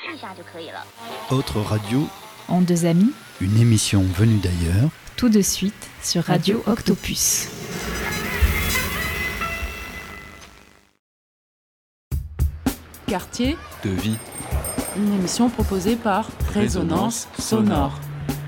Autre radio, En deux amis, une émission venue d'ailleurs. tout de suite sur Radio Octopus. Quartier De vie. une émission proposée par Résonance Sonore.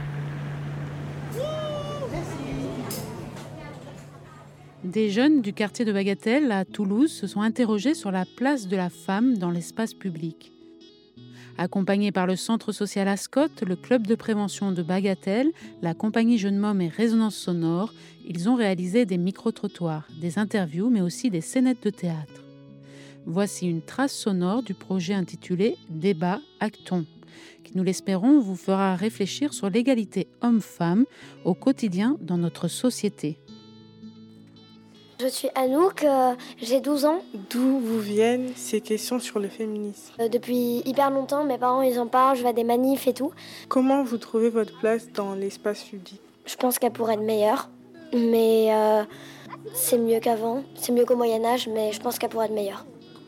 Des jeunes du quartier de Bagatelle à Toulouse se sont interrogés sur la place de la femme dans l'espace public. Accompagnés par le centre social Ascot, le club de prévention de Bagatelle, la compagnie Jeunes Mômes et Résonance Sonore, ils ont réalisé des micro-trottoirs, des interviews mais aussi des scénettes de théâtre. Voici une trace sonore du projet intitulé Débat Acton, qui, nous l'espérons, vous fera réfléchir sur l'égalité homme-femme au quotidien dans notre société. Je suis Anouk, j'ai 12 ans. D'où vous viennent ces questions sur le féminisme? Depuis hyper longtemps, mes parents ils en parlent, je vais à des manifs et tout. Comment vous trouvez votre place dans l'espace public? Je pense qu'elle pourrait être meilleure, mais c'est mieux qu'avant. C'est mieux qu'au Moyen-Âge, mais je pense qu'elle pourrait être meilleure.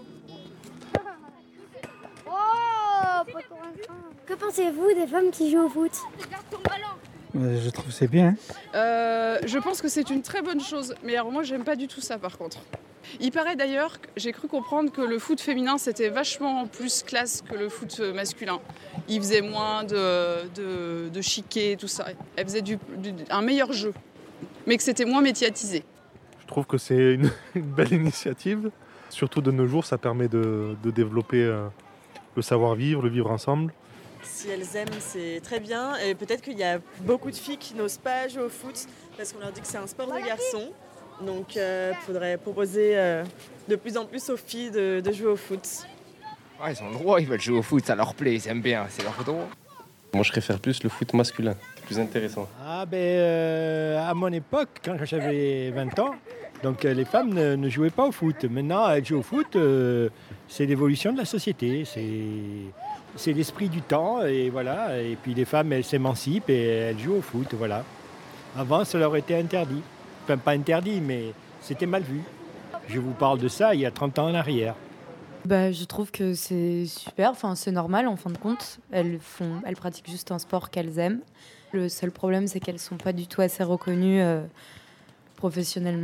Que pensez-vous des femmes qui jouent au foot? Je trouve que c'est bien. Je pense que c'est une très bonne chose, mais alors moi j'aime pas du tout ça par contre. Il paraît d'ailleurs, j'ai cru comprendre que le foot féminin c'était vachement plus classe que le foot masculin. Il faisait moins de chiquet, tout ça. Elle faisait un meilleur jeu, mais que c'était moins médiatisé. Je trouve que c'est une belle initiative. Surtout de nos jours, ça permet de développer le savoir-vivre, le vivre ensemble. Si elles aiment, c'est très bien. Et peut-être qu'il y a beaucoup de filles qui n'osent pas jouer au foot parce qu'on leur dit que c'est un sport de garçons. Donc il faudrait proposer de plus en plus aux filles de jouer au foot. Ouais, ils ont le droit, ils veulent jouer au foot, ça leur plaît, ils aiment bien, c'est leur droit. Moi je préfère plus le foot masculin, c'est plus intéressant. À mon époque, quand j'avais 20 ans, donc les femmes ne jouaient pas au foot. Maintenant, elles jouent au foot, c'est l'évolution de la société, c'est l'esprit du temps, et voilà. Et puis les femmes, elles s'émancipent et elles jouent au foot, voilà. Avant, ça leur était interdit. Enfin, pas interdit, mais c'était mal vu. Je vous parle de ça il y a 30 ans en arrière. Je trouve que c'est super, c'est normal en fin de compte. Elles pratiquent juste un sport qu'elles aiment. Le seul problème, c'est qu'elles ne sont pas du tout assez reconnues professionnellement.